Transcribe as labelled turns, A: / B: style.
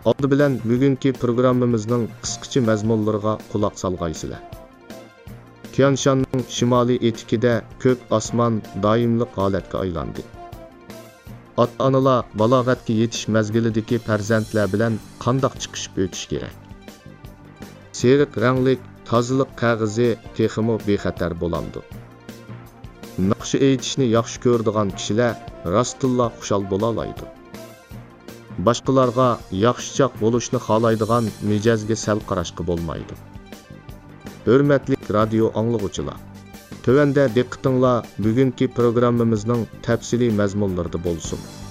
A: Oldi bilan bugungi programmamizning qisqacha mazmunlariga quloq solgaysizlar. Tyanshanning shimoliy etikida ko'k osmon doimli holatga aylandi. Ota-onalar balog'atga yetish mazgilidagi farzandlar bilan qandoq chiqishib o'tish kerak? Seriq rangli tozaliq qog'ozi texmo bexatar bo'lamdi. Naqsha aytishni yaxshi ko'radigan kishilar rostilla xushal bo'la oladi. Boshqalarga yaxshichoq bo'lishni xohlaydigan mijozga sal qarashqa bo'lmaydi. Hurmatli radio anglag'uvchilar, tövəndə diqqətinizlər bugünkü proqramımızın təfsili məzmunlarında bolsun.